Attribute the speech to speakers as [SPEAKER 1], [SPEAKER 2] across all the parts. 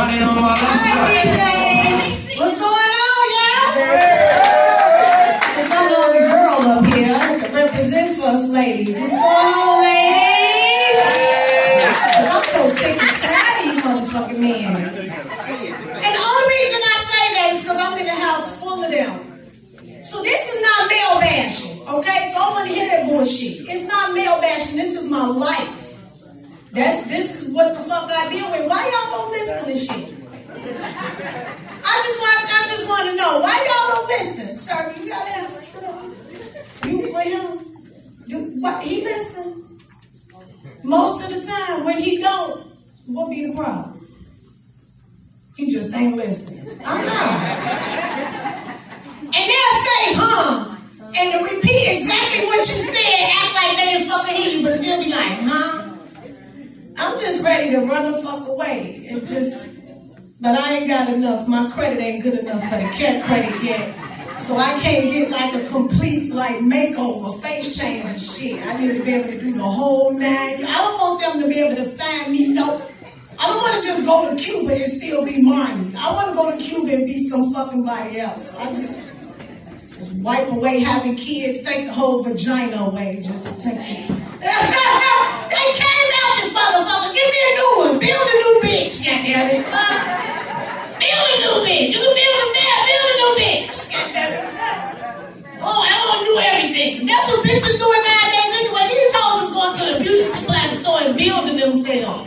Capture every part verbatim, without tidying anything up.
[SPEAKER 1] Hi, D J. What's going on, y'all? There's another girl up here to represent for us ladies. What's going on, ladies? I'm so sick and tired of you motherfucking men. And the only reason I say that is because I'm in the house full of them. So this is not male bashing, okay? So I don't want to hear that bullshit. It's not male bashing. This is my life. That's this is what the fuck I deal with. Why y'all don't listen to shit? I just want I just want to know why y'all don't listen. Sir, you gotta answer to them. You for him? Do what he listen? Most of the time, when he don't, what be the problem? He just ain't listening. I know. And they'll say, huh? And to repeat exactly what you said, act like they didn't fucking hear you, but still be like, huh? I'm just ready to run the fuck away. It just, but I ain't got enough. My credit ain't good enough for the care credit yet. So I can't get like a complete like makeover, face change and shit. I need to be able to do the whole nine. I don't want them to be able to find me. No, I don't want to just go to Cuba and still be Marnie. I want to go to Cuba and be some fucking body else. I just, just wipe away having kids, take the whole vagina away. Just take it. They came out this motherfucker. Give me a new one. Build a new bitch. Goddamn it. Uh, build a new bitch. You can build a man. Build a new bitch. Goddamn it. Oh, I want to do everything. That's what bitches doing nowadays anyway. These hoes is going to the beauty supply store and building themselves.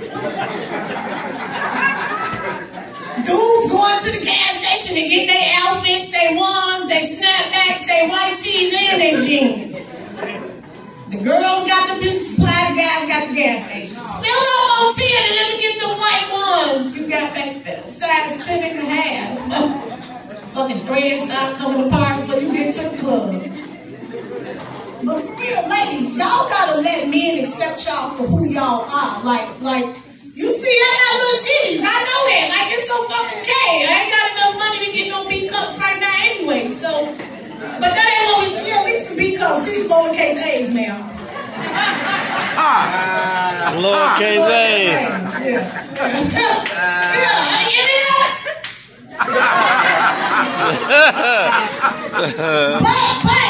[SPEAKER 1] Dudes going to the gas station and getting their outfits, their ones, their snapbacks, their white tees, and their jeans. The girls got the beauty supply, the guys got the gas station. Fill up on ten and let me get the white ones. You got back there. Size ten and a half. Fucking threads stop coming apart before you get to the club. But for real, ladies, y'all gotta let men accept y'all for who y'all are. Like, like, you see, I got little titties. I know that. Like, it's no fucking K. I ain't got enough money to get no B cups right now anyway, so. But that ain't what we tell. At least some B cups. These lowercase A's, ma'am.
[SPEAKER 2] Ah, lowercase A's.
[SPEAKER 1] Yeah. Yeah, give me that. But, but